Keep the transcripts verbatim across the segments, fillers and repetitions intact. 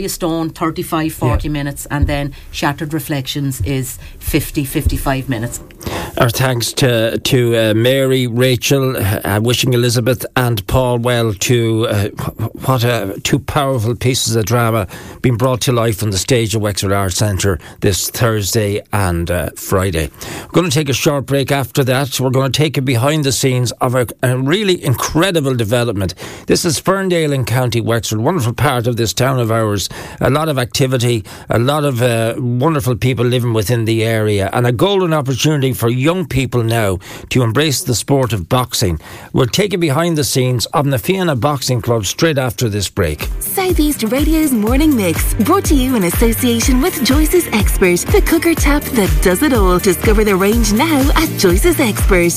Stone thirty-five forty yeah. minutes, and then Shattered Reflections is fifty fifty-five minutes. Our thanks to to uh, Mary, Rachel, uh, wishing Elizabeth and Paul well to uh, what uh, two powerful pieces of drama being brought to life on the stage of Wexford Arts Centre this Thursday and uh, Friday. We're going to take a short break after that. We're going to take you behind the scenes of a, a really incredible development. This is Ferndale in County Wexford, wonderful part of this town of ours. A lot of activity, a lot of uh, wonderful people living within the area, and a golden opportunity for young people now to embrace the sport of boxing. We'll take you behind the scenes of the Fianna Boxing Club straight after this break. Southeast Radio's Morning Mix, brought to you in association with Joyce's Expert, the cooker tap that does it all. Discover the range now at Joyce's Expert.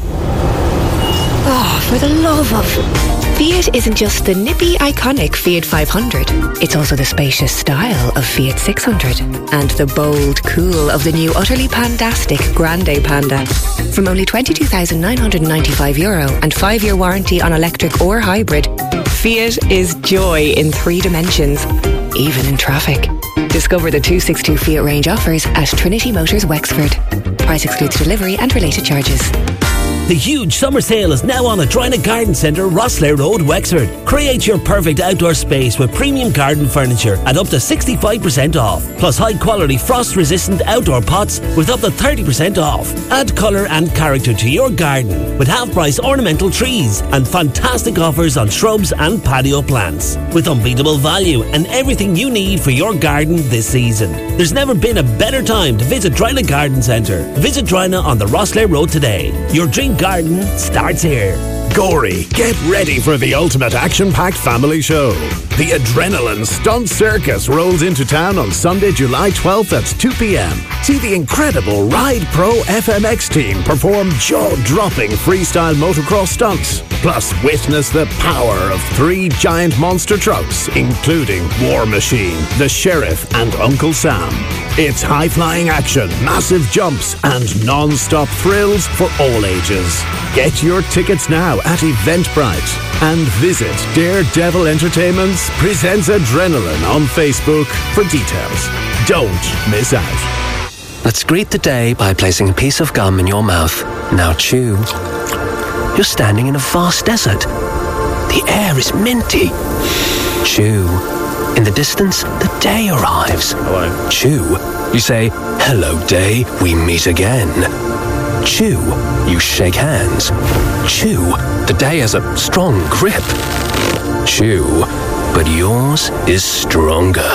Oh, for the love of... Fiat isn't just the nippy, iconic Fiat five hundred. It's also the spacious style of Fiat six hundred. And the bold cool of the new utterly pandastic Grande Panda. From only twenty-two thousand nine hundred ninety-five euro and five-year warranty on electric or hybrid, Fiat is joy in three dimensions, even in traffic. Discover the two sixty-two Fiat range offers at Trinity Motors Wexford. Price excludes delivery and related charges. The huge summer sale is now on at Drina Garden Centre, Rosslare Road, Wexford. Create your perfect outdoor space with premium garden furniture at up to sixty-five percent off. Plus high quality frost resistant outdoor pots with up to thirty percent off. Add colour and character to your garden with half price ornamental trees and fantastic offers on shrubs and patio plants. With unbeatable value and everything you need for your garden this season. There's never been a better time to visit Drina Garden Centre. Visit Drina on the Rosslare Road today. Your dream garden starts here. Gorey, get ready for the ultimate action-packed family show. The Adrenaline Stunt Circus rolls into town on Sunday, July twelfth at two p.m. See the incredible Ride Pro F M X team perform jaw-dropping freestyle motocross stunts. Plus, witness the power of three giant monster trucks, including War Machine, the Sheriff, and Uncle Sam. It's high-flying action, massive jumps, and non-stop thrills for all ages. Get your tickets now at Eventbrite and visit Daredevil Entertainment's Presents Adrenaline on Facebook for details. Don't miss out. Let's greet the day by placing a piece of gum in your mouth. Now chew. You're standing in a vast desert. The air is minty. Chew. In the distance, the day arrives. Hello. Chew. You say, hello day, we meet again. Chew. You shake hands. Chew. The day has a strong grip. Chew. But yours is stronger.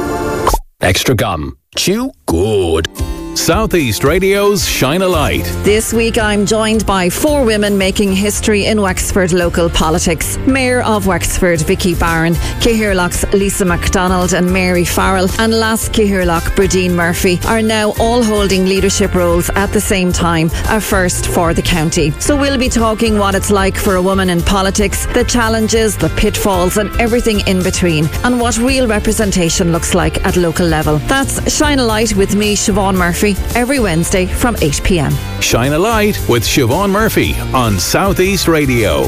Extra gum. Chew good. Southeast Radio's Shine a Light. This week I'm joined by four women making history in Wexford local politics. Mayor of Wexford, Vicky Barron, Cahirloch's Lisa MacDonald and Mary Farrell, and Lass Cahirloch, Bradeen Murphy, are now all holding leadership roles at the same time, a first for the county. So we'll be talking what it's like for a woman in politics, the challenges, the pitfalls and everything in between, and what real representation looks like at local level. That's Shine a Light with me, Siobhan Murphy, every Wednesday from eight p.m. Shine a Light with Siobhan Murphy on Southeast Radio.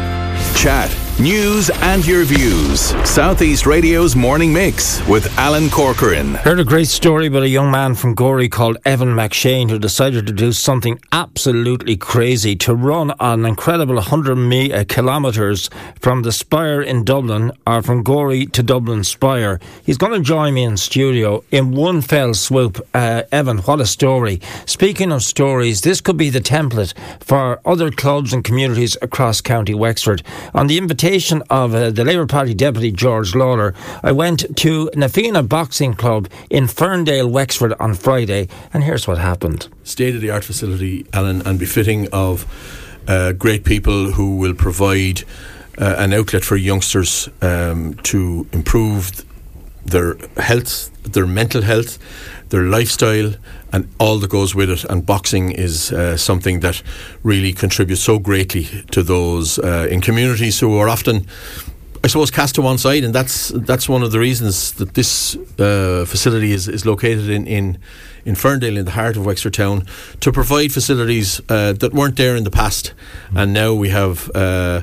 Chat, news and your views. Southeast Radio's Morning Mix with Alan Corcoran. Heard a great story about a young man from Gorey called Evan McShane who decided to do something absolutely crazy, to run an incredible one hundred me- uh, kilometres from the Spire in Dublin, or from Gorey to Dublin Spire. He's going to join me in studio in one fell swoop. Uh, Evan, what a story. Speaking of stories, this could be the template for other clubs and communities across County Wexford. On the invitation of uh, the Labour Party Deputy George Lawler, I went to Na Fianna Boxing Club in Ferndale, Wexford on Friday, and here's what happened. State-of-the-art facility, Alan, and befitting of uh, great people who will provide uh, an outlet for youngsters um, to improve their health, their mental health, their lifestyle, and all that goes with it. And boxing is uh, something that really contributes so greatly to those uh, in communities who are often, I suppose, cast to one side. And that's that's one of the reasons that this uh, facility is, is located in, in in Ferndale, in the heart of Wexford town, to provide facilities uh, that weren't there in the past. Mm. And now we have uh,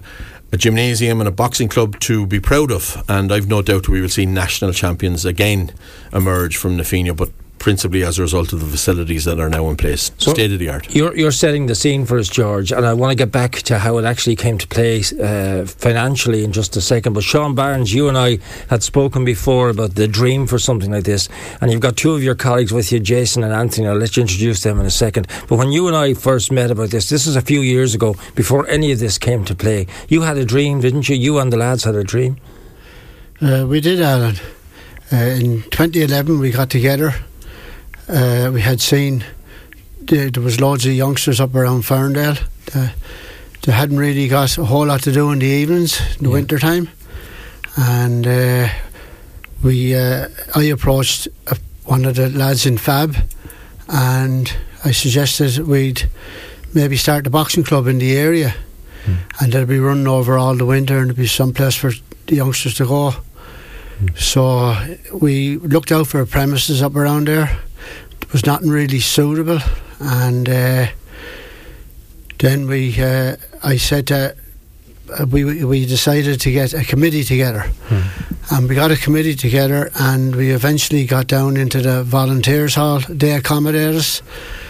a gymnasium and a boxing club to be proud of, and I've no doubt we will see national champions again emerge from Nafina, but principally as a result of the facilities that are now in place. So state of the art. You're, you're setting the scene for us, George, and I want to get back to how it actually came to play uh, financially in just a second. But Sean Barnes, you and I had spoken before about the dream for something like this, and you've got two of your colleagues with you, Jason and Anthony. I'll let you introduce them in a second. But when you and I first met about this, this is a few years ago, before any of this came to play. You had a dream, didn't you? You and the lads had a dream. Uh, we did, Alan. Uh, in twenty eleven we got together. Uh, we had seen the, there was loads of youngsters up around Ferndale. Uh, they hadn't really got a whole lot to do in the evenings, in the yeah. winter time, and uh, we uh, I approached uh, one of the lads in Fab, and I suggested we'd maybe start a boxing club in the area, mm. and they'd be running over all the winter, and there'd be some place for the youngsters to go. Mm. So we looked out for premises up around there. Was nothing really suitable, and uh, then we uh, I said uh, we we decided to get a committee together, hmm. and we got a committee together, and we eventually got down into the volunteers hall. They accommodated us,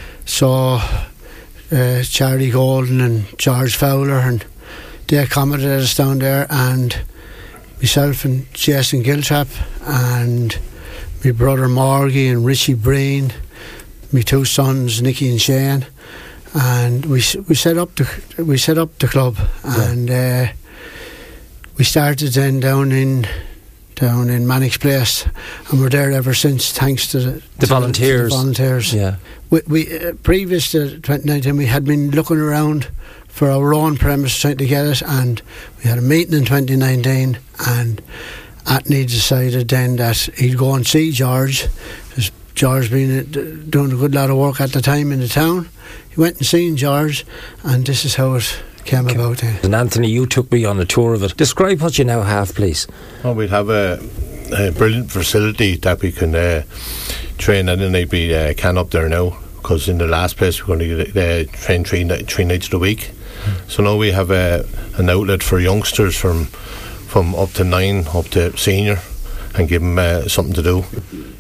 so uh, Charlie Golden and George Fowler, and they accommodated us down there, and myself and Jason Giltrap and my brother Morgie and Richie Breen, my two sons Nicky and Shane, and we we set up the we set up the club, yeah. and uh, we started then down in down in Mannix Place, and we're there ever since, thanks to the, the to volunteers. The volunteers, yeah. We, we uh, previous to twenty nineteen, we had been looking around for our own premise, trying to get it, and we had a meeting in twenty nineteen, and Anthony decided then that he'd go and see George, because George been doing a good lot of work at the time in the town. He went and seen George, and this is how it came okay. about then. And Anthony, you took me on a tour of it. Describe what you now have, please. Well, we have a, a brilliant facility that we can uh, train in, and they be uh, can up there now, because in the last place we're going to uh, train three, three nights of the week. Mm. So now we have uh, an outlet for youngsters from from up to nine up to senior, and give them uh, something to do.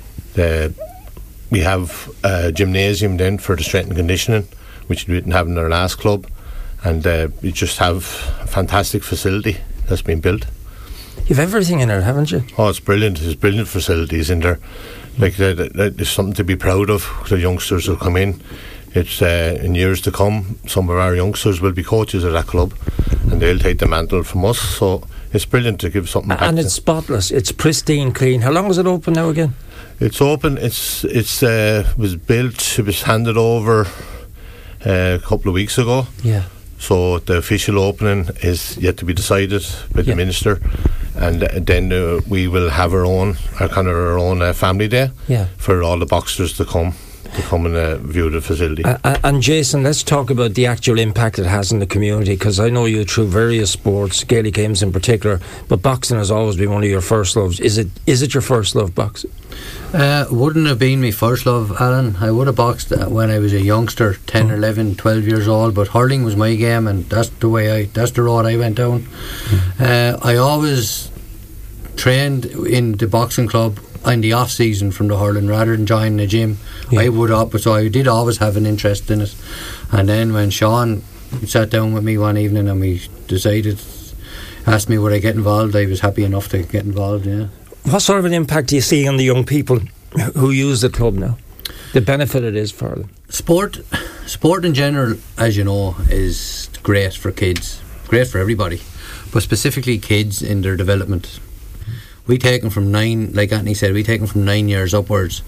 Uh, we have a gymnasium then for the strength and conditioning, which we didn't have in our last club, and uh, we just have a fantastic facility that's been built. You've everything in there, haven't you? Oh, it's brilliant. There's brilliant facilities in there. Like there's something to be proud of. The youngsters will come in. It's uh, in years to come, some of our youngsters will be coaches at that club, and they'll take the mantle from us. So it's brilliant to give something back. And it's spotless, it's pristine clean. How long is it open now again? It's open, it's it's uh, was built, it was handed over uh, a couple of weeks ago. Yeah. So the official opening is yet to be decided by the yeah. minister, and uh, then uh, we will have our own, our kind of our own uh, family day yeah. for all the boxers to come. to come and uh, view the facility. Uh, and Jason, let's talk about the actual impact it has in the community, because I know you through various sports, Gaelic games in particular, but boxing has always been one of your first loves. Is it is it your first love, boxing? Uh, wouldn't have been my first love, Alan. I would have boxed when I was a youngster, ten, mm. eleven, twelve years old, but hurling was my game, and that's the way I that's the road I went down. Mm. Uh, I always trained in the boxing club in the off season from the hurling rather than joining the gym. yeah. I would up so I did always have an interest in it, and then when Sean sat down with me one evening and we decided, asked me would I get involved, I was happy enough to get involved. Yeah. What sort of an impact do you see on the young people who use the club now, the benefit it is for them? Sport sport in general, as you know, is great for kids, great for everybody, but specifically kids in their development. We take them from nine, like Anthony said, we take them from nine years upwards.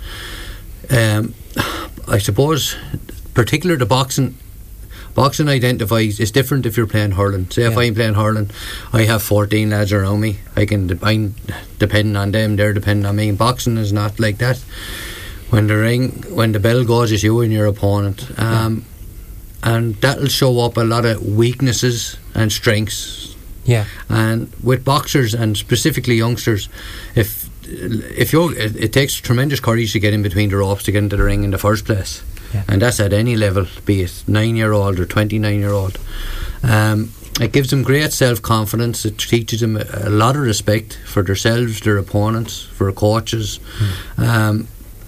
Um, I suppose, particular to boxing, boxing identifies, it's different if you're playing hurling. Say yeah. if I'm playing hurling, I have fourteen lads around me. I can, de- I'm depending on them, they're depending on me. Boxing is not like that. When the ring, when the bell goes, it's you and your opponent. Um, yeah. And that'll show up a lot of weaknesses and strengths. Yeah, and with boxers and specifically youngsters, if if you're, it, it takes tremendous courage to get in between the ropes to get into the ring in the first place, yeah. and that's at any level, be it nine year old or twenty nine year old. Um, it gives them great self-confidence. It teaches them a, a lot of respect for themselves, their opponents, for coaches. Mm. Um,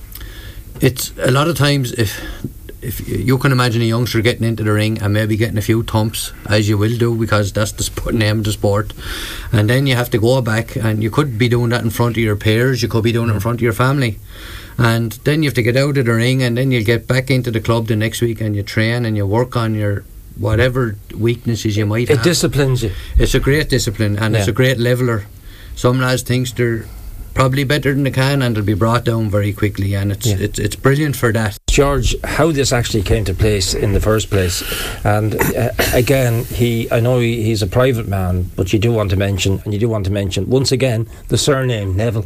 it's a lot of times if if you can imagine a youngster getting into the ring and maybe getting a few thumps, as you will do, because that's the sp- name of the sport, and then you have to go back, and you could be doing that in front of your peers, you could be doing it in front of your family, and then you have to get out of the ring, and then you get back into the club the next week and you train and you work on your whatever weaknesses you might it have. It disciplines you. It's a great discipline, and yeah. it's a great leveller. Some lads think they're probably better than they can, and they'll be brought down very quickly, and it's yeah. it's it's brilliant for that. George, how this actually came to place in the first place, and uh, again, he I know he, he's a private man, but you do want to mention, and you do want to mention once again the surname Neville.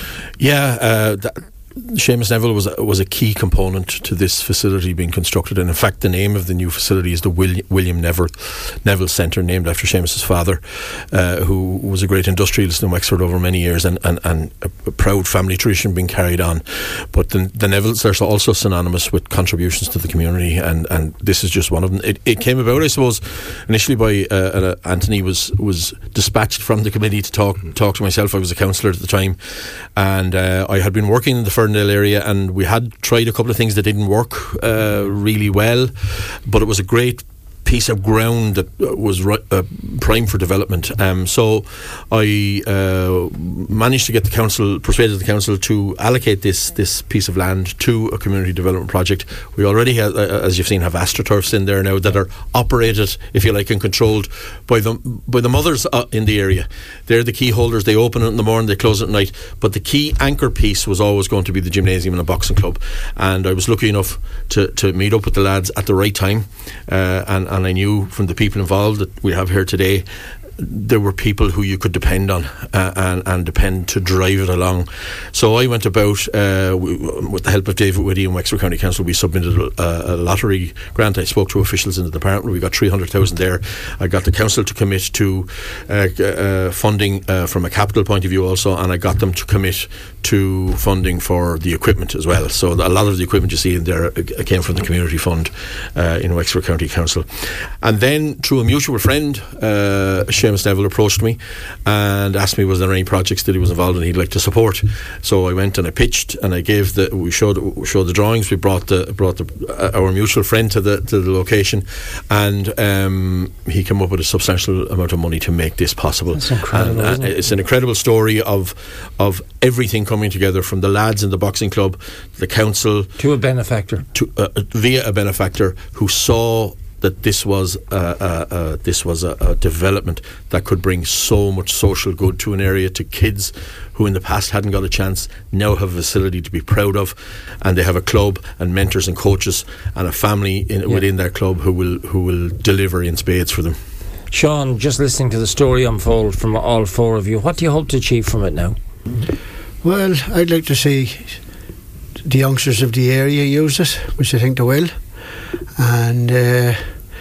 Yeah, uh, that Seamus Neville was a, was a key component to this facility being constructed, and in fact the name of the new facility is the William, William Neville Neville Centre, named after Seamus's father, uh, who was a great industrialist in Wexford over many years, and, and, and a, a proud family tradition being carried on. But the, the Nevilles are also synonymous with contributions to the community, and, and this is just one of them. It, it came about, I suppose, initially by uh, uh, Anthony was was dispatched from the committee to talk talk to myself. I was a councillor at the time, and uh, I had been working in the Ferndale area, and we had tried a couple of things that didn't work uh, really well, but it was a great piece of ground that was ri- uh, prime for development. Um, so I uh, managed to get the council, persuaded the council to allocate this this piece of land to a community development project. We already have, uh, as you've seen, have AstroTurfs in there now that are operated, if you like, and controlled by the by the mothers uh, in the area. They're the key holders. They open it in the morning, they close it at night. But the key anchor piece was always going to be the gymnasium and the boxing club. And I was lucky enough to, to meet up with the lads at the right time, uh, and and I knew from the people involved that we have here today, there were people who you could depend on uh, and, and depend to drive it along. So I went about, uh, with the help of David Whitty and Wexford County Council, we submitted a, a lottery grant. I spoke to officials in the department. We got three hundred thousand there. I got the council to commit to uh, uh, funding uh, from a capital point of view also, and I got them to commit to funding for the equipment as well. So a lot of the equipment you see in there came from the community fund uh, in Wexford County Council. And then through a mutual friend, uh, Seamus Neville approached me and asked me was there any projects that he was involved in he'd like to support. So I went and I pitched, and I gave the we showed we showed the drawings. We brought the brought the, uh, our mutual friend to the to the location, and um, he came up with a substantial amount of money to make this possible. That's incredible. And, uh, isn't it? It's an incredible story of of everything coming together, from the lads in the boxing club, the council, to a benefactor, to uh, via a benefactor who saw that this was uh, uh, uh, this was a, a development that could bring so much social good to an area, to kids who in the past hadn't got a chance, now have a facility to be proud of, and they have a club and mentors and coaches and a family in, yeah. within their club who will who will deliver in spades for them. Sean, just listening to the story unfold from all four of you, what do you hope to achieve from it now? Well, I'd like to see the youngsters of the area use it, which I think they will. And uh,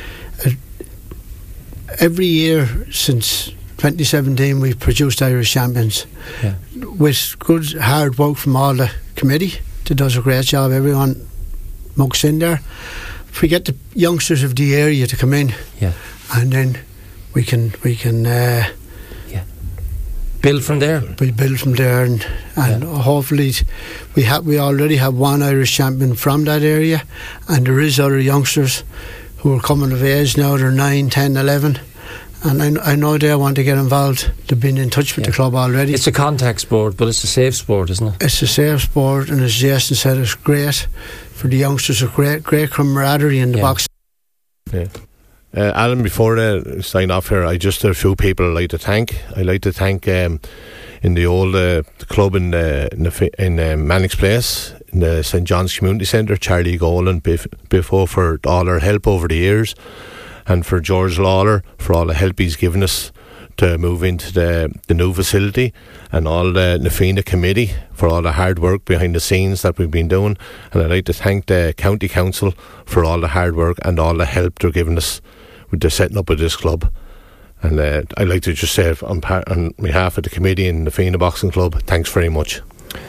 every year since twenty seventeen we've produced Irish champions, yeah. with good hard work from all the committee that does a great job. Everyone mucks in there. If we get the youngsters of the area to come in, yeah. and then we can we can uh, yeah. build from there. We build from there, and, and yeah. hopefully we have we already have one Irish champion from that area, and there is other youngsters who are coming of age now. They're nine, ten, eleven, and I, I know they want to get involved. They've been in touch with yeah. the club already. It's a contact sport, but it's a safe sport, isn't it? It's a safe sport, and as Jason said, it's great for the youngsters. A great, great camaraderie in the yeah. box. Yeah. Uh, Alan, before I sign off here, I just have a few people I'd like to thank. I'd like to thank um, in the old uh, club in, uh, in, the, in uh, Mannix Place, in the Saint John's Community Centre, Charlie Golan, Biff, Biffo, for all their help over the years, and for George Lawler for all the help he's given us to move into the, the new facility, and all the Nafina committee for all the hard work behind the scenes that we've been doing. And I'd like to thank the County Council for all the hard work and all the help they're giving us with the setting up of this club. And uh, I'd like to just say on, par- on behalf of the committee and the Nafina Boxing Club, thanks very much.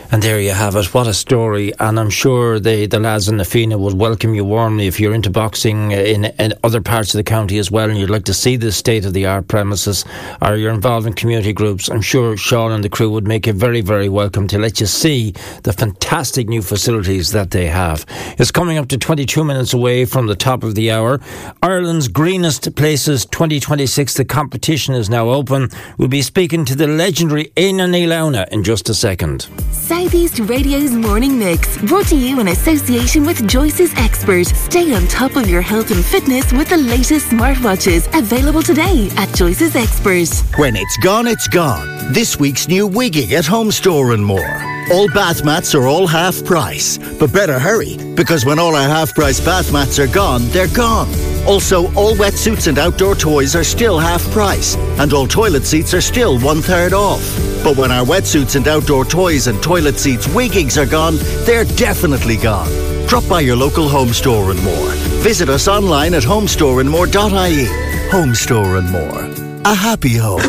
And there you have it. What a story. And I'm sure the, the lads in the Fina would welcome you warmly if you're into boxing in, in other parts of the county as well and you'd like to see the state-of-the-art premises or you're involved in community groups. I'm sure Sean and the crew would make you very, very welcome to let you see the fantastic new facilities that they have. It's coming up to twenty-two minutes away from the top of the hour. Ireland's Greenest Places twenty twenty-six. The competition is now open. We'll be speaking to the legendary Éanna Ní Lamhna in just a second. Southeast Radio's Morning Mix, brought to you in association with Joyce's Expert. Stay on top of your health and fitness with the latest smartwatches, available today at Joyce's Expert. When it's gone, it's gone. This week's new Wigging at Home Store and more. All bath mats are all half price, but better hurry, because when all our half price bath mats are gone, they're gone. Also, all wetsuits and outdoor toys are still half price, and all toilet seats are still one third off. But when our wetsuits and outdoor toys and toilet seats wiggings are gone, they're definitely gone. Drop by your local Home Store and More. Visit us online at homestore and more dot I E. Home Store and More. A happy home.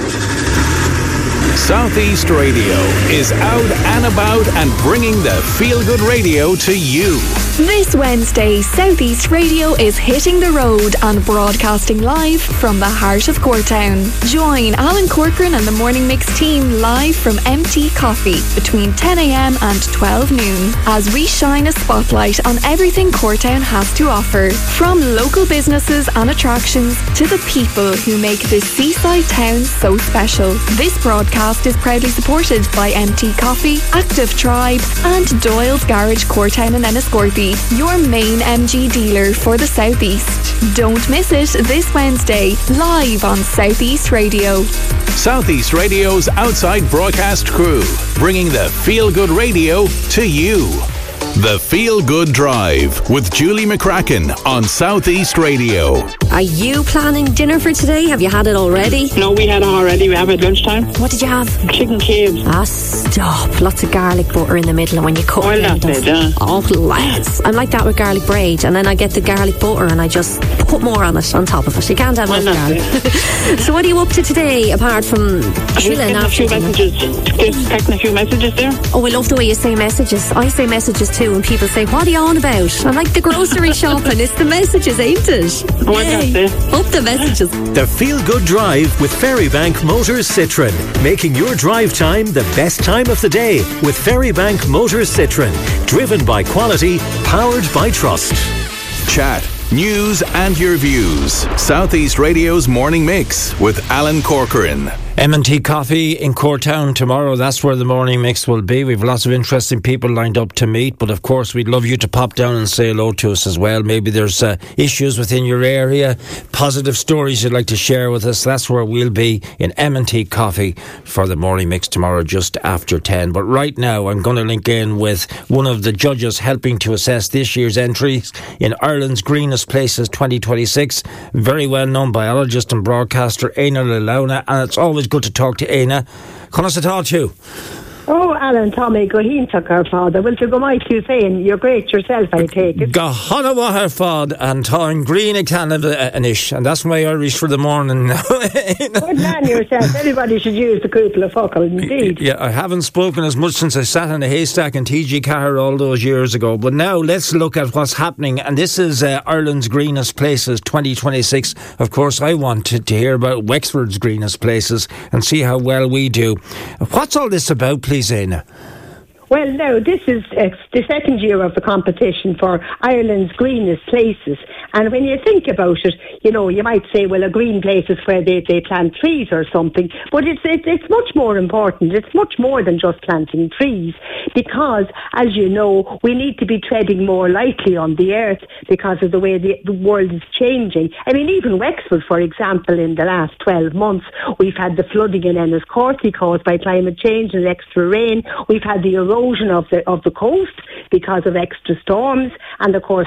Southeast Radio is out and about and bringing the Feel Good Radio to you. This Wednesday, Southeast Radio is hitting the road and broadcasting live from the heart of Courtown. Join Alan Corcoran and the Morning Mix team live from M T Coffee between ten a.m. and twelve noon as we shine a spotlight on everything Courtown has to offer. From local businesses and attractions to the people who make this seaside town so special. This broadcast is proudly supported by M T Coffee, Active Tribe and Doyle's Garage Courtown and Enniscorthy, your main M G dealer for the Southeast. Don't miss it this Wednesday, live on Southeast Radio. Southeast Radio's outside broadcast crew, bringing the Feel Good Radio to you. The Feel Good Drive with Julie McCracken on Southeast Radio. Are you planning dinner for today? Have you had it already? No, we had it already. We have it at lunchtime. What did you have? Chicken cubes. Ah, stop. Lots of garlic butter in the middle, and when you cut well, it, that's it, yeah. Oh, lads. I'm like that with garlic bread, and then I get the garlic butter and I just put more on it, on top of it. You can't have well, enough garlic. So what are you up to today, apart from chilling after a few messages. Just texting a few messages there. Oh, I love the way you say messages. I say messages too, and people say, what are you on about? I'm like the grocery shopping. It's the messages, ain't it? Oh, that's it. Up the messages. The Feel Good Drive with Ferrybank Motors Citroen, making your drive time the best time of the day with Ferrybank Motors Citroen, driven by quality, powered by trust. Chat, news and your views. Southeast Radio's Morning Mix with Alan Corcoran. M and T Coffee in Courtown tomorrow. That's where the Morning Mix will be. We've lots of interesting people lined up to meet, but of course we'd love you to pop down and say hello to us as well. Maybe there's uh, issues within your area, positive stories you'd like to share with us. That's where we'll be in M and T Coffee for the Morning Mix tomorrow just after ten. But right now I'm going to link in with one of the judges helping to assess this year's entries in Ireland's Greenest Places twenty twenty-six. Very well known biologist and broadcaster Éanna Ní Lamhna, and it's always good to talk to Éanna. Can I talk to you? Oh, Alan, Tommy, go heen took our father. Will you go my two saying you're great yourself, I take it. Go hana wa her fad and time green a can of an ish, and that's my Irish for the morning now. Good man yourself. Everybody should use the couple of fuckle, indeed. Yeah, I haven't spoken as much since I sat in a haystack in T G Carr all those years ago. But now let's look at what's happening, and this is uh, Ireland's Greenest Places twenty twenty-six. Of course, I wanted to hear about Wexford's Greenest Places and see how well we do. What's all this about, please, Éanna? Well, no, this is uh, the second year of the competition for Ireland's Greenest Places. And when you think about it, you know, you might say, well, a green place is where they, they plant trees or something. But it's, it's it's much more important. It's much more than just planting trees. Because, as you know, we need to be treading more lightly on the earth because of the way the, the world is changing. I mean, even Wexford, for example, in the last twelve months, we've had the flooding in Enniscorthy caused by climate change and extra rain. We've had the erosion of the of the coast because of extra storms, and of course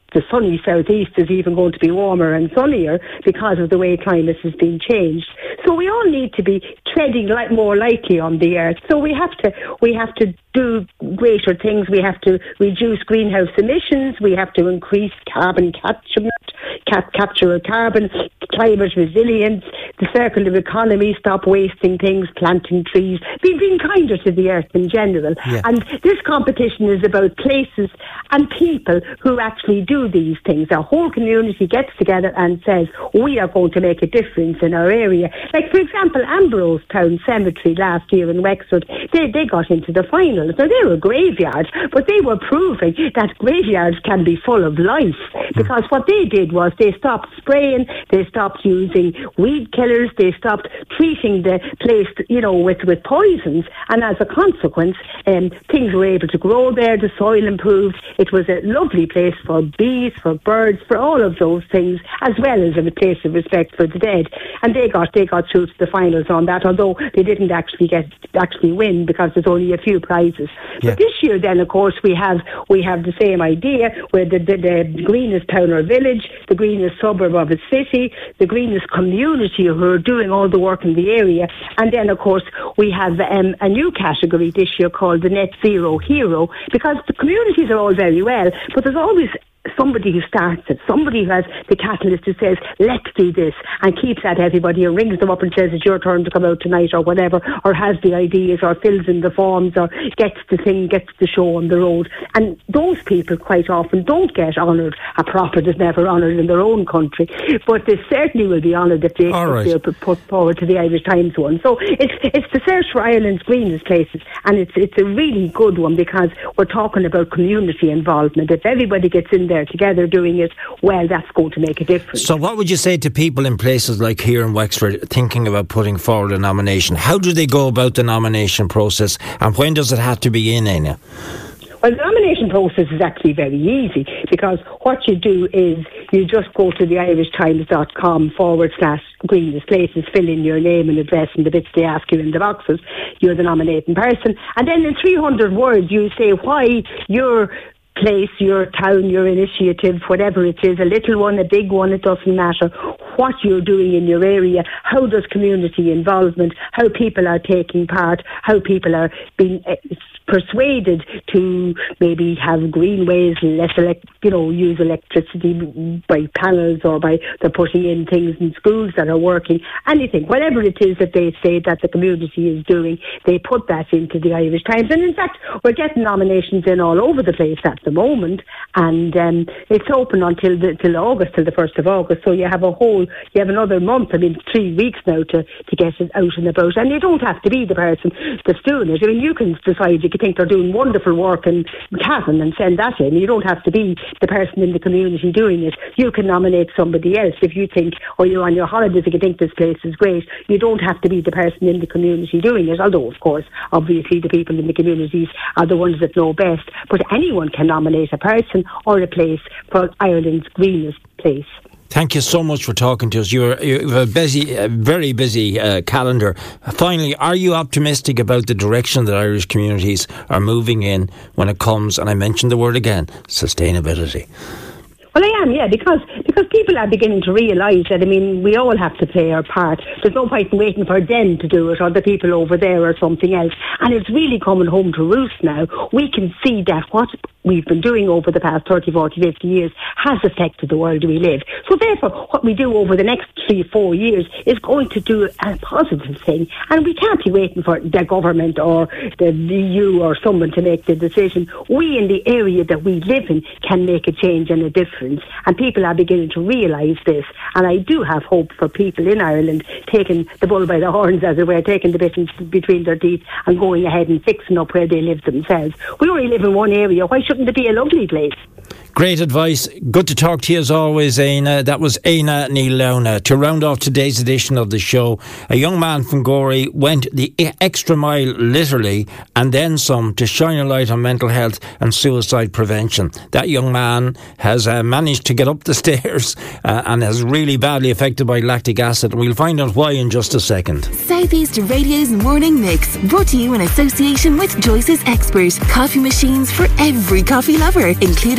the sunny southeast is even going to be warmer and sunnier because of the way climate has been changed. So we all need to be treading like more lightly on the earth. So we have to we have to do greater things. We have to reduce greenhouse emissions. We have to increase carbon capture, cap- capture of carbon, climate resilience, the circular economy, stop wasting things, planting trees, being, being kinder to the earth in general. Yeah. And this competition is about places and people who actually do these things. Our whole community gets together and says, we are going to make a difference in our area. Like, for example, Ambrose Town Cemetery last year in Wexford, they, they got into the final. So they were a graveyard, but they were proving that graveyards can be full of life, because what they did was they stopped spraying, they stopped using weed killers, they stopped treating the place, you know, with, with poisons, and as a consequence, um, things were able to grow there, the soil improved, it was a lovely place for bees, for birds, for all of those things, as well as a place of respect for the dead. And they got they got through to the finals on that, although they didn't actually get actually win because there's only a few prizes. Yeah. But this year, then, of course, we have we have the same idea, where the, the, the greenest town or village, the greenest suburb of a city, the greenest community who are doing all the work in the area, and then, of course, we have um, a new category this year called the Net Zero Hero, because the communities are all very well, but there's always somebody who starts it, somebody who has the catalyst who says, let's do this, and keeps at everybody and rings them up and says, it's your turn to come out tonight or whatever, or has the ideas or fills in the forms or gets the thing, gets the show on the road. And those people quite often don't get honoured. A prophet is never honoured in their own country, but they certainly will be honoured if, they, if right. they're put forward to the Irish Times one. So it's it's the search for Ireland's greenest places, and it's it's a really good one because we're talking about community involvement. If everybody gets in there together doing it, well, that's going to make a difference. So what would you say to people in places like here in Wexford thinking about putting forward a nomination? How do they go about the nomination process, and when does it have to be in, Aina? Well, the nomination process is actually very easy, because what you do is you just go to the irishtimes.com forward slash greenest places, fill in your name and address and the bits they ask you in the boxes. You're the nominating person. And then in three hundred words, you say why your place, your town, your initiative, whatever it is, a little one, a big one, it doesn't matter, what you're doing in your area, how does community involvement, how people are taking part, how people are being uh, persuaded to maybe have greenways, less elect, you know, use electricity by panels, or by they're putting in things in schools that are working, anything, whatever it is that they say that the community is doing, they put that into the Irish Times. And in fact, we're getting nominations in all over the place at the moment, and um, it's open until the, till August, till the first of August, so you have a whole, you have another month, I mean three weeks now to, to get it out and about, and you don't have to be the person that's doing it. I mean, you can decide, you can think they're doing wonderful work in Cavan and send that in. You don't have to be the person in the community doing it. You can nominate somebody else if you think, or you're on your holidays if you think this place is great. You don't have to be the person in the community doing it, although of course obviously the people in the communities are the ones that know best, but anyone can nominate a person or a place for Ireland's greenest place. Thank you so much for talking to us. You're, you have a busy, a very busy uh, calendar. Finally, are you optimistic about the direction that Irish communities are moving in when it comes, and I mentioned the word again, sustainability? Well, I am, yeah, because because people are beginning to realise that, I mean, we all have to play our part. There's no point in waiting for them to do it, or the people over there, or something else. And it's really coming home to roost now. We can see that what we've been doing over the past thirty, forty, fifty years has affected the world we live. So therefore, what we do over the next three, four years is going to do a positive thing. And we can't be waiting for the government or the E U or someone to make the decision. We in the area that we live in can make a change and a difference. And people are beginning to realise this. And I do have hope for people in Ireland taking the bull by the horns, as it were, taking the bit in between their teeth and going ahead and fixing up where they live themselves. We only live in one area. Why shouldn't it be a lovely place? Great advice. Good to talk to you as always, Aina. That was Aina Níl-Lona. To round off today's edition of the show, a young man from Gorey went the extra mile, literally, and then some, to shine a light on mental health and suicide prevention. That young man has uh, managed to get up the stairs uh, and is really badly affected by lactic acid. We'll find out why in just a second. Southeast Radio's Morning Mix, brought to you in association with Joyce's Expert. Coffee machines for every coffee lover, including the long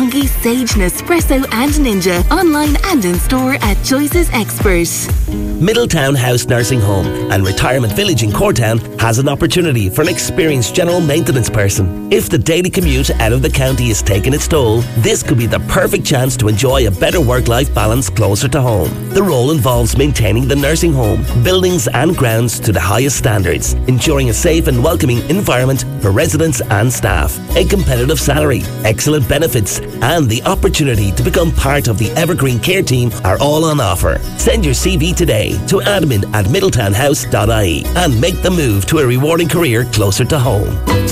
Monkey, Sage, Nespresso and Ninja. Online and in store at Joyce's Expert. Middletown House Nursing Home and Retirement Village in Cortown has an opportunity for an experienced general maintenance person. If the daily commute out of the county is taking its toll, this could be the perfect chance to enjoy a better work-life balance closer to home. The role involves maintaining the nursing home, buildings and grounds to the highest standards, ensuring a safe and welcoming environment for residents and staff, a competitive salary, excellent benefits and the opportunity to become part of the Evergreen Care team are all on offer. Send your C V today to admin at middletownhouse dot I E and make the move to a rewarding career closer to home.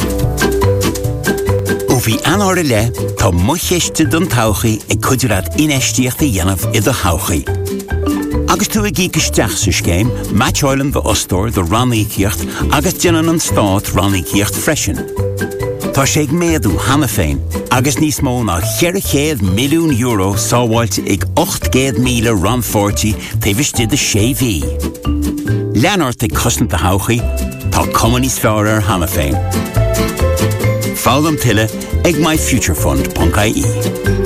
Bhí anóir le tá mucheiste don tauchaí ag cuidirad inéistíochta dhéanamh i do tauchaí. Agus tú ag ícisteach sa scéim, Match Island the Ostor the Rannícíocht agus déanann an stáit Rannícíocht freisin. Tá sé ag méadú hana féin, agus níos mó ná cheirichéad milliún euro sábháilte ag ocht gcéad míle ranfortí taobhiste de sé bhí. Leanart ag cosnat a tauchaí, tá cumann níos fearr ar hana féin. Fáil am tuile ag my future fund dot I E.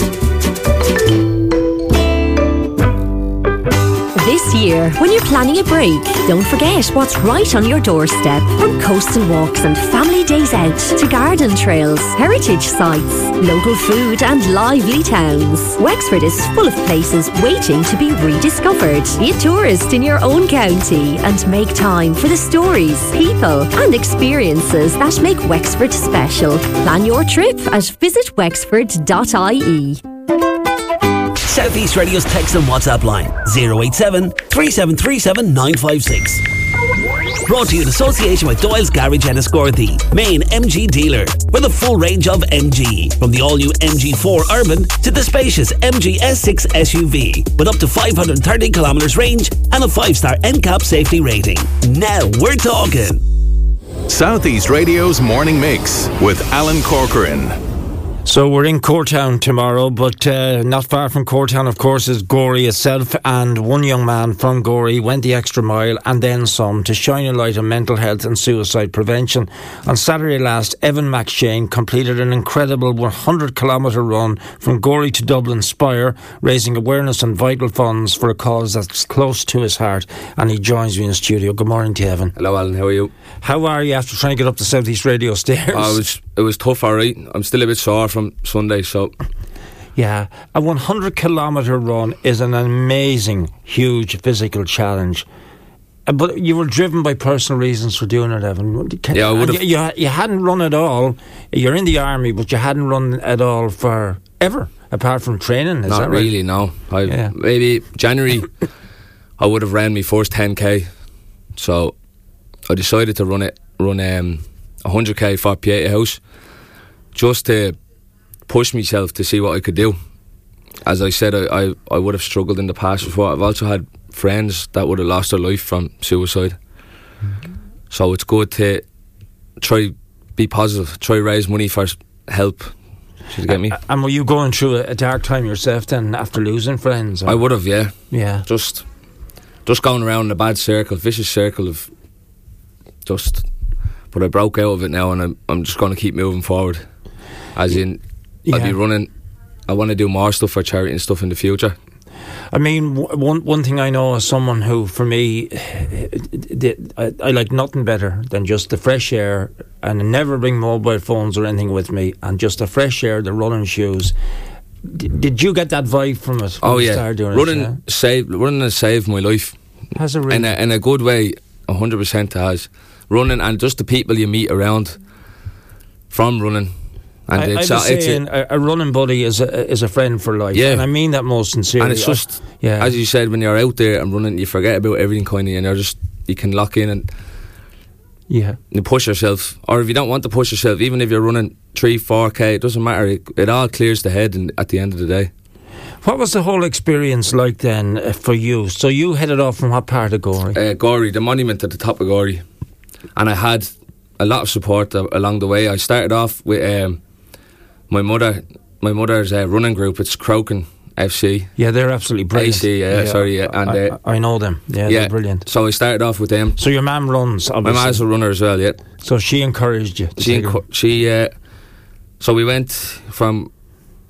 This year, when you're planning a break, don't forget what's right on your doorstep. From coastal walks and family days out to garden trails, heritage sites, local food and lively towns, Wexford is full of places waiting to be rediscovered. Be a tourist in your own county and make time for the stories, people and experiences that make Wexford special. Plan your trip at visit wexford dot I E. South East Radio's text and WhatsApp line zero eight seven, three seven three seven, nine five six. Brought to you in association with Doyle's Garage and Escorthy, main M G dealer, with a full range of M G, from the all-new M G four Urban to the spacious M G S six S U V, with up to five hundred thirty kilometres range and a five-star N C A P safety rating. Now we're talking. South East Radio's Morning Mix with Alan Corcoran. So we're in Cortown tomorrow, but uh, not far from Cortown, of course, is Gorey itself, and one young man from Gorey went the extra mile and then some to shine a light on mental health and suicide prevention. On Saturday last, Evan McShane completed an incredible one hundred kilometre run from Gorey to Dublin Spire, raising awareness and vital funds for a cause that's close to his heart, and he joins me in the studio. Good morning to you, Evan. Hello, Alan, how are you? How are you after trying to get up the South East Radio stairs? Oh, it was, it was tough, alright. I'm still a bit sore from Sunday, so yeah, a one hundred kilometre run is an amazing, huge physical challenge. Uh, but you were driven by personal reasons for doing it, Evan. Can, yeah, I would have. You, you, you hadn't run at all. You're in the army, but you hadn't run at all for ever, apart from training. Is Not that right? really, no. I, yeah. Maybe January, I would have ran my first ten K. So I decided to run it, run um, one hundred K for Pieta House, just to push myself to see what I could do. As I said, I, I, I would have struggled in the past before. I've also had friends that would have lost their life from suicide. Mm-hmm. So it's good to try be positive, try raise money for help. Did you get me? Uh, and were you going through a, a dark time yourself then after losing friends? Or? I would have, yeah. Yeah. Just just going around in a bad circle, vicious circle of just... But I broke out of it now, and I'm, I'm just going to keep moving forward. As in... Yeah. I'll be running. I want to do more stuff for charity and stuff in the future. I mean, w- one one thing I know as someone who, for me, I, I like nothing better than just the fresh air, and I never bring mobile phones or anything with me, and just the fresh air, the running shoes. D- did you get that vibe from it? Oh yeah, running it, yeah? saved running has saved my life. Has it really? In a, in a good way, a hundred percent has. Running and just the people you meet around from running. And I, it's, I was it's saying a, a running buddy is a is a friend for life, yeah. And I mean that most sincerely. And it's just, I, yeah. as you said, when you're out there and running, you forget about everything kind of, and you're just you can lock in and yeah, you push yourself. Or if you don't want to push yourself, even if you're running three, four k, it doesn't matter. It, it all clears the head, and at the end of the day. What was the whole experience like then uh, for you? So you headed off from what part of Gorey? Uh, Gorey, the monument at the top of Gorey, and I had a lot of support uh, along the way. I started off with. Um, My mother, my mother's uh, running group. It's Croken F C. Yeah, they're absolutely brilliant. A C, yeah, yeah, sorry, yeah, and I, uh, I know them. Yeah, yeah, they're brilliant. So I started off with them. So your mum runs, obviously. My mum's a runner as well, yeah. So she encouraged you. She, encu- she. Uh, so we went from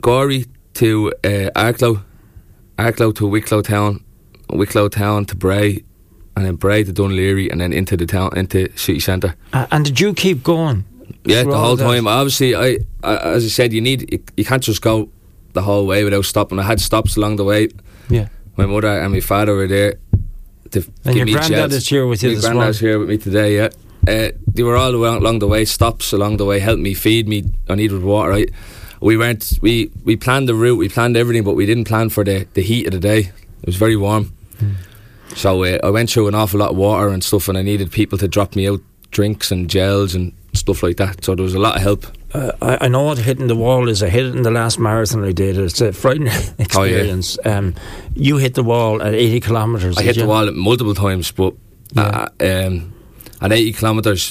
Gorey to uh, Arklow, Arklow to Wicklow Town, Wicklow Town to Bray, and then Bray to Dunleary, and then into the town, into city centre. Uh, and did you keep going? Yeah, the whole that? time. Obviously, I, I, as I said, you need you, you can't just go the whole way without stopping. I had stops along the way. Yeah. My mother and my father were there to and give your me granddad shouts. is here with you My this granddad's morning. here with me today. Yeah. Uh, they were all along, along the way, stops along the way, helped me, feed me. I needed water. Right, we went. We, we planned the route, we planned everything, but we didn't plan for the, the heat of the day. It was very warm, mm. so uh, I went through an awful lot of water and stuff, and I needed people to drop me out drinks and gels and stuff like that. So there was a lot of help. Uh, I, I know what hitting the wall is. I hit it in the last marathon I did. It's a frightening experience. Oh, yeah. um, you hit the wall at eighty kilometres. I hit you? the wall multiple times, but yeah. uh, um, at eighty kilometres,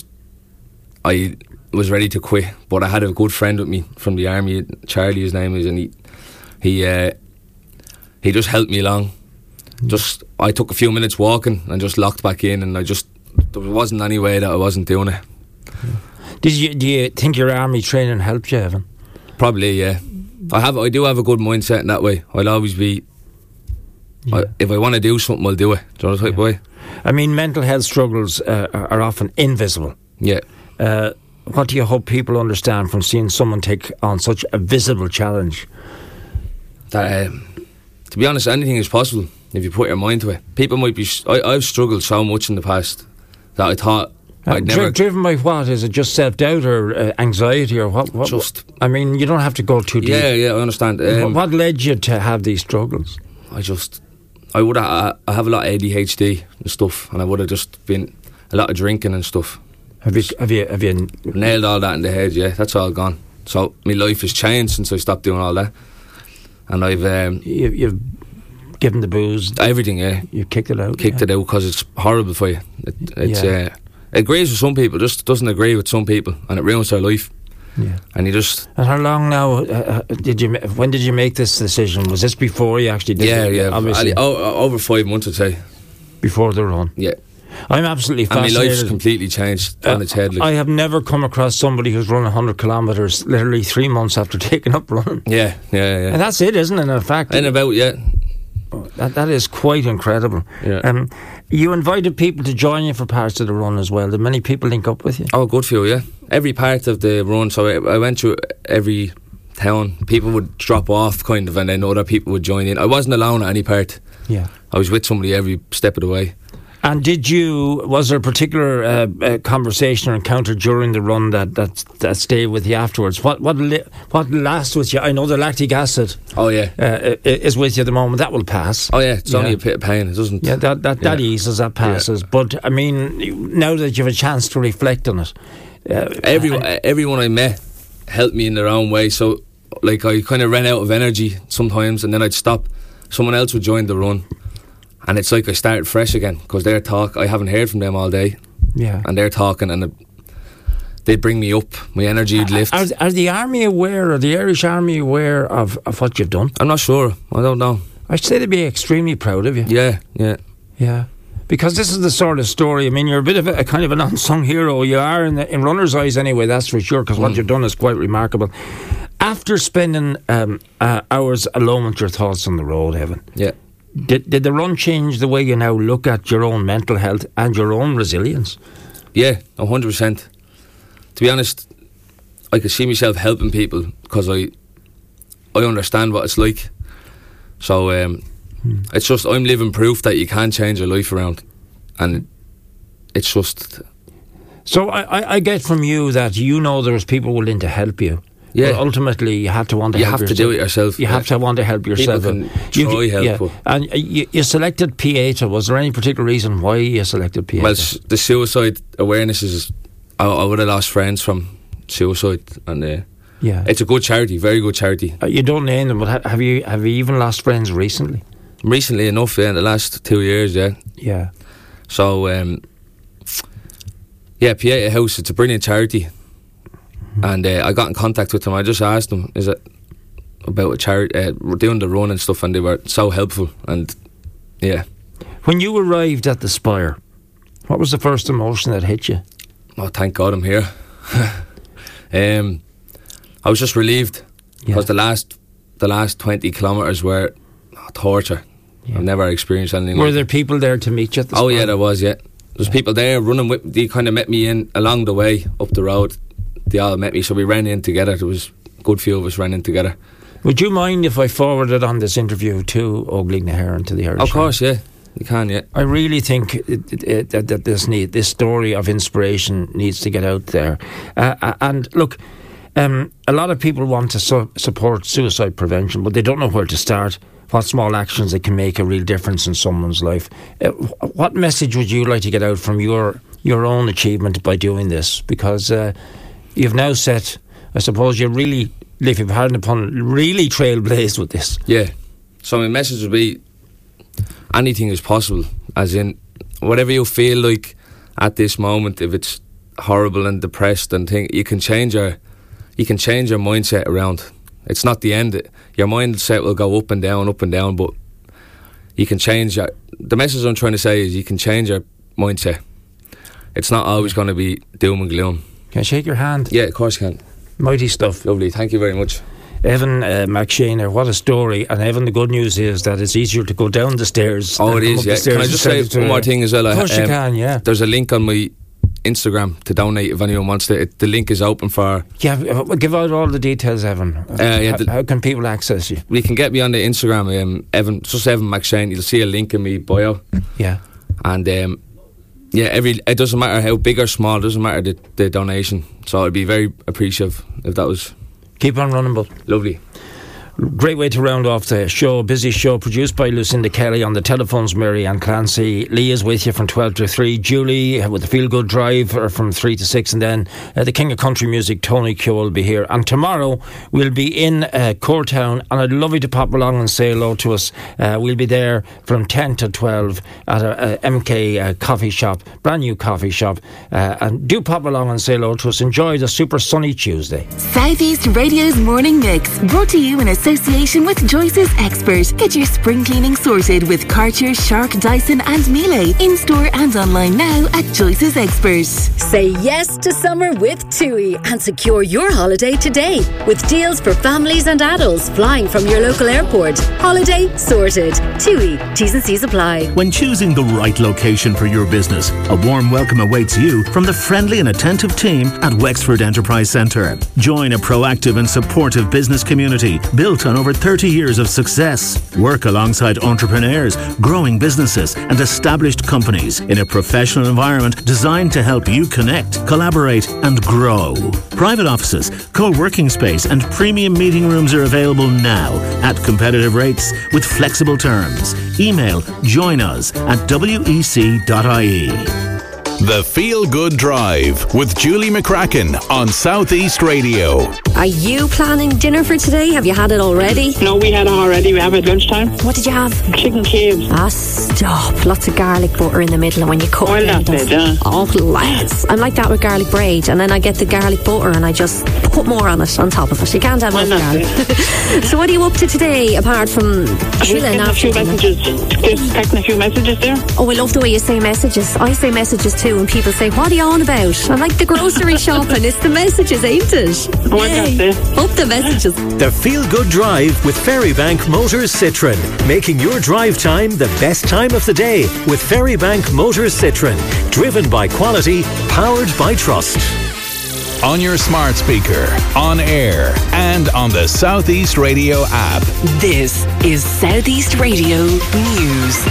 I was ready to quit. But I had a good friend with me from the army, Charlie, his name is, and he he uh, he just helped me along. Mm. Just I took a few minutes walking and just locked back in, and I just there wasn't any way that I wasn't doing it. Did you do you think your army training helped you, Evan? Probably, yeah. I have I do have a good mindset in that way. I'll always be. Yeah. I, if I want to do something, I'll do it. Do you know the type of way? I mean, mental health struggles uh, are often invisible. Yeah. Uh, what do you hope people understand from seeing someone take on such a visible challenge? That, um, to be honest, anything is possible if you put your mind to it. People might be. I, I've struggled so much in the past that I thought uh, I'd dri- never. Driven by what? Is it just self-doubt or uh, anxiety or what, what? Just. I mean, you don't have to go too deep. Yeah, yeah, I understand. Um, what led you to have these struggles? I just. I would have, I have a lot of A D H D and stuff, and I would have just been a lot of drinking and stuff. Have you have you have you nailed all that in the head? Yeah, that's all gone. So my life has changed since I stopped doing all that, and I've um, you, you've given the booze, everything. Yeah, you kicked it out. Kicked yeah. it out because it's horrible for you. It, it's yeah. uh, it agrees with some people, just doesn't agree with some people, and it ruins their life. Yeah. And you just. And how long now uh, did you? When did you make this decision? Was this before you actually did? Yeah, it? yeah. Obviously, I, o- over five months, I'd say. Before the run. Yeah. I'm absolutely fascinated. And my life's completely changed on uh, its head. Like. I have never come across somebody who's run one hundred kilometres literally three months after taking up running. Yeah, yeah, yeah. And that's it, isn't it? In fact, in about yeah. That that is quite incredible. Yeah. Um, you invited people to join you for parts of the run as well. Did many people link up with you? Oh, good few, yeah. Every part of the run, so I, I went through every town. People would drop off, kind of, and then other people would join in. I wasn't alone at any part. Yeah. I was with somebody every step of the way. And did you, was there a particular uh, uh, conversation or encounter during the run that, that that stayed with you afterwards? What what li- what lasts with you? I know the lactic acid oh yeah uh, is with you at the moment. That will pass. Oh yeah, it's yeah. only a bit of pain. It doesn't. Yeah, that that, that yeah. eases, that passes. Yeah. But I mean, now that you have a chance to reflect on it, uh, everyone I, everyone I met helped me in their own way. So like I kind of ran out of energy sometimes, and then I'd stop. Someone else would join the run. And it's like I started fresh again because they're talk. I haven't heard from them all day. Yeah. And they're talking, and it, they'd bring me up. My energy would lift. Are, are the army aware, or the Irish army aware of, of what you've done? I'm not sure. I don't know. I'd say they'd be extremely proud of you. Yeah, yeah, yeah. Because this is the sort of story. I mean, you're a bit of a, a kind of an unsung hero. You are in the, in runners' eyes, anyway. That's for sure. Because mm. what you've done is quite remarkable. After spending um, uh, hours alone with your thoughts on the road, Evan. Yeah. Did, did the run change the way you now look at your own mental health and your own resilience? Yeah, one hundred percent. To be honest, I could see myself helping people because I I understand what it's like. So um, hmm. it's just, I'm living proof that you can change your life around. And it's just... So I, I, I get from you that you know there's people willing to help you. Yeah. But ultimately, you have to want to you help have yourself. to do it yourself. You yeah. have to want to help yourself. People can try you, help. Yeah. But and you, you selected Pieta. Was there any particular reason why you selected Pieta? Well, s- the suicide awareness is... I, I would have lost friends from suicide. And uh, yeah. it's a good charity, very good charity. Uh, you don't name them, but ha- have you have you even lost friends recently? Recently enough, yeah, in the last two years, yeah. Yeah. So, um, yeah, Pieta House, it's a brilliant charity. And uh, I got in contact with them. I just asked them, is it about a charity, uh, doing the run and stuff, and they were so helpful. And yeah. When you arrived at the Spire, what was the first emotion that hit you? Oh, thank God I'm here. um, I was just relieved because yeah. the last the last twenty kilometres were oh, torture. Yeah. I've never experienced anything. Were like there that. people there to meet you at the Oh spot? yeah, there was. Yeah, there's yeah. people there running with. They kind of met me in along the way up the road. They all met me, so we ran in together. There was a good few of us ran in together. Would you mind if I forwarded on this interview to Óglaigh na hÉireann, to the Irish? Of course, yeah. You can, yeah. I really think it, it, it, that, that this need this story of inspiration needs to get out there. Uh, and look, um, a lot of people want to su- support suicide prevention, but they don't know where to start. What small actions that can make a real difference in someone's life. Uh, what message would you like to get out from your your own achievement by doing this? Because uh, you've now set, I suppose, you're really, if you've had upon, really trailblazed with this. Yeah. So my message would be, anything is possible, as in whatever you feel like at this moment, if it's horrible and depressed and thing, you can change your you can change your mindset around. It's not the end. Your mindset will go up and down, up and down, but you can change your, the message I'm trying to say is you can change your mindset. It's not always going to be doom and gloom. Can I shake your hand? Yeah, of course you can. Mighty stuff. Lovely, thank you very much. Evan uh, McShane, what a story. And Evan, the good news is that it's easier to go down the stairs. Oh, it is, yeah. Can I just say one more thing as well? Of course um, you can, yeah. There's a link on my Instagram to donate if anyone wants to. It, the link is open for... Yeah, give out all the details, Evan. Uh, yeah, how, the, how can people access you? You can get me on the Instagram, um, Evan, just Evan McShane. You'll see a link in my bio. Yeah. And um, yeah, every it doesn't matter how big or small, it doesn't matter the, the donation. So I'd be very appreciative if that was... Keep on running, Bull. Lovely. Great way to round off the show. Busy show produced by Lucinda Kelly. On the telephones, Mary Ann Clancy. Lee is with you from twelve to three. Julie with the Feel Good Drive from three to six. And then uh, the King of Country Music, Tony Q, will be here. And tomorrow we'll be in uh, Courtown, and I'd love you to pop along and say hello to us. Uh, we'll be there from ten to twelve at a, a M K uh, coffee shop, brand new coffee shop. Uh, and do pop along and say hello to us. Enjoy the super sunny Tuesday. Southeast Radio's Morning Mix, brought to you in association with Joyce's Expert. Get your spring cleaning sorted with Karcher, Shark, Dyson and Miele. In store and online now at Joyce's Expert. Say yes to summer with TUI and secure your holiday today with deals for families and adults flying from your local airport. Holiday sorted. TUI. T's and C's apply. When choosing the right location for your business, a warm welcome awaits you from the friendly and attentive team at Wexford Enterprise Centre. Join a proactive and supportive business community built on over thirty years of success. Work alongside entrepreneurs, growing businesses and established companies in a professional environment designed to help you connect, collaborate and grow. Private offices, co-working space and premium meeting rooms are available now at competitive rates with flexible terms. Email join us at w e c dot i e. The Feel Good Drive with Julie McCracken on Southeast Radio. Are you planning dinner for today? Have you had it already? No, we had it already. We have it at lunchtime. What did you have? Chicken cubes. Ah, stop. Lots of garlic butter in the middle, and when you cut Well, it, that's it, yeah. Oh, lads. I'm like that with garlic bread, and then I get the garlic butter and I just put more on it on top of it. You can't have Well, enough garlic. So what are you up to today, apart from chilling a few messages. Just texting a few messages there. Oh, I love the way you say messages. I say messages too, and people say, what are you on about? I'm like the grocery shopping. It's the messages, ain't it? Well, that's it. Up the messages. The Feel Good Drive with Ferrybank Motors Citroen, making your drive time the best time of the day with Ferrybank Motors Citroen, driven by quality, powered by trust. On your smart speaker, on air, and on the Southeast Radio app. This is Southeast Radio News.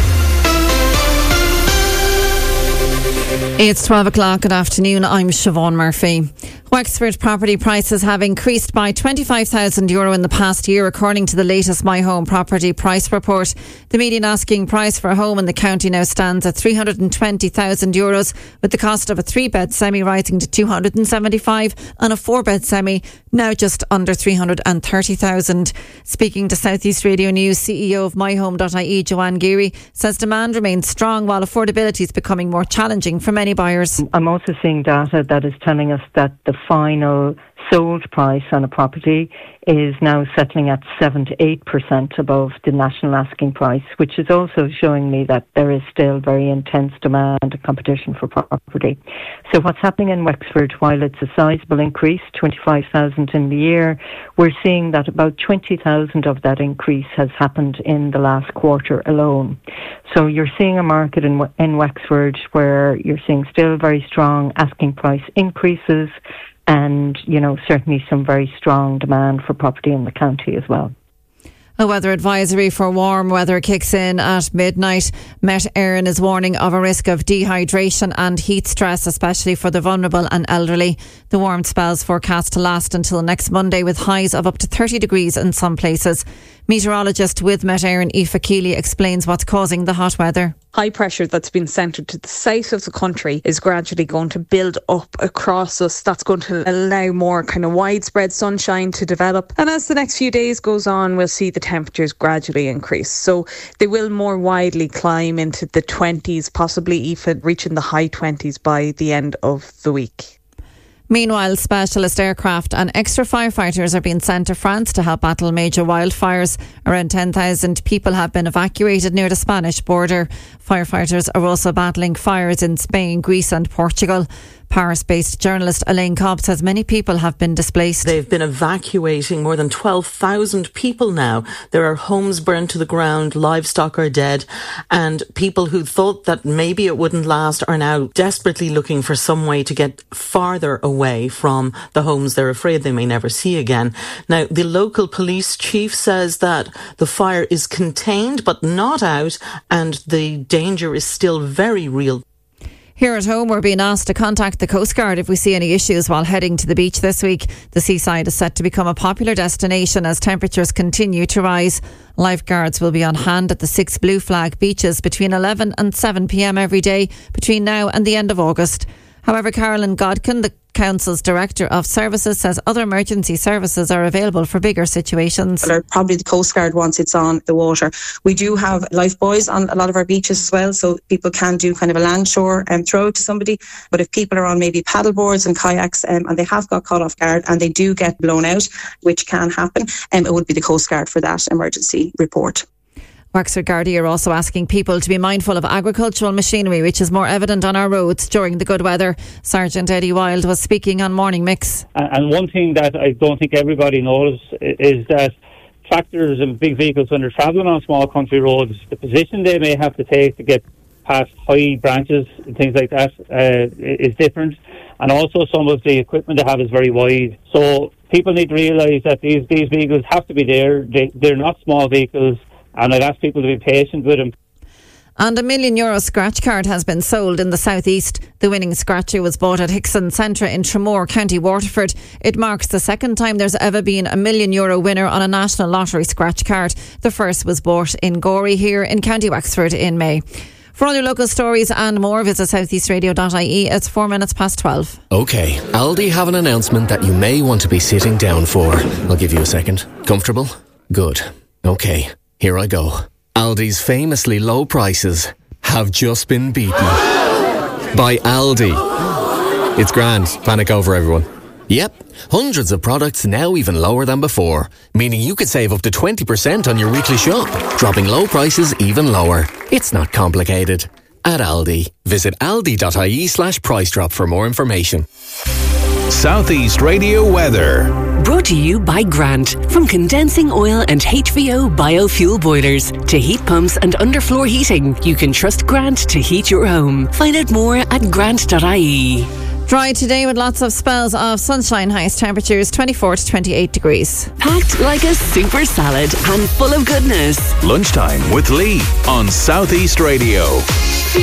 It's twelve o'clock. Good afternoon. I'm Siobhan Murphy. Wexford property prices have increased by twenty-five thousand euro in the past year, according to the latest My Home Property Price Report. The median asking price for a home in the county now stands at three hundred twenty thousand euros, with the cost of a three-bed semi rising to two hundred seventy-five and a four-bed semi now just under three hundred thirty thousand. Speaking to Southeast Radio News, C E O of my home dot I E, Joanne Geary, says demand remains strong while affordability is becoming more challenging for many buyers. I'm also seeing data that is telling us that the final sold price on a property is now settling at seven to eight percent above the national asking price, which is also showing me that there is still very intense demand and competition for property. So what's happening in Wexford, while it's a sizable increase, twenty-five thousand in the year, we're seeing that about twenty thousand of that increase has happened in the last quarter alone. So you're seeing a market in, in Wexford where you're seeing still very strong asking price increases, and, you know, certainly some very strong demand for property in the county as well. A weather advisory for warm weather kicks in at midnight. Met Éireann is warning of a risk of dehydration and heat stress, especially for the vulnerable and elderly. The warm spells forecast to last until next Monday, with highs of up to thirty degrees in some places. Meteorologist with Met Éireann, Aoife Keeley, explains what's causing the hot weather. High pressure that's been centred to the south of the country is gradually going to build up across us. That's going to allow more kind of widespread sunshine to develop. And as the next few days goes on, we'll see the temperatures gradually increase. So they will more widely climb into the twenties, possibly even reaching the high twenties by the end of the week. Meanwhile, specialist aircraft and extra firefighters are being sent to France to help battle major wildfires. Around ten thousand people have been evacuated near the Spanish border. Firefighters are also battling fires in Spain, Greece and Portugal. Paris-based journalist Elaine Cobb says many people have been displaced. They've been evacuating more than twelve thousand people now. There are homes burned to the ground, livestock are dead, and people who thought that maybe it wouldn't last are now desperately looking for some way to get farther away from the homes they're afraid they may never see again. Now, the local police chief says that the fire is contained but not out, and the danger is still very real. Here at home, we're being asked to contact the Coast Guard if we see any issues while heading to the beach this week. The seaside is set to become a popular destination as temperatures continue to rise. Lifeguards will be on hand at the six blue flag beaches between eleven and seven p.m. every day between now and the end of August. However, Carolyn Godkin, the Council's Director of Services, says other emergency services are available for bigger situations. Probably the Coast Guard once it's on the water. We do have life buoys on a lot of our beaches as well, so people can do kind of a land shore and throw it to somebody. But if people are on maybe paddle boards and kayaks um, and they have got caught off guard and they do get blown out, which can happen, um, it would be the Coast Guard for that emergency report. Wexford Gardaí are also asking people to be mindful of agricultural machinery, which is more evident on our roads during the good weather. Sergeant Eddie Wild was speaking on Morning Mix. And one thing that I don't think everybody knows is that tractors and big vehicles, when they're travelling on small country roads, the position they may have to take to get past high branches and things like that uh, is different. And also some of the equipment they have is very wide. So people need to realise that these, these vehicles have to be there. They, they're not small vehicles. And I'd ask people to be patient with them. And a million euro scratch card has been sold in the southeast. The winning scratcher was bought at Hickson Centre in Tramore, County Waterford. It marks the second time there's ever been a million euro winner on a national lottery scratch card. The first was bought in Gorey here in County Wexford in May. For all your local stories and more, visit south east radio dot I E. It's four minutes past twelve. OK, Aldi have an announcement that you may want to be sitting down for. I'll give you a second. Comfortable? Good. OK. Here I go. Aldi's famously low prices have just been beaten by Aldi. It's grand. Panic over, everyone. Yep, hundreds of products now even lower than before, meaning you could save up to twenty percent on your weekly shop, dropping low prices even lower. It's not complicated. At Aldi, visit aldi dot I E slash price drop for more information. Southeast Radio weather. Brought to you by Grant. From condensing oil and H V O biofuel boilers to heat pumps and underfloor heating, you can trust Grant to heat your home. Find out more at grant dot I E. Dry today with lots of spells of sunshine. Highest temperatures twenty-four to twenty-eight degrees. Packed like a super salad and full of goodness. Lunchtime with Lee on Southeast Radio.